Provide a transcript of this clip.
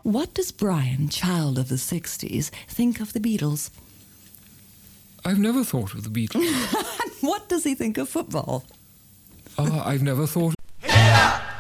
What does Brian, child of the 60s, think of the Beatles? I've never thought of the Beatles. What does he think of football? I've never thought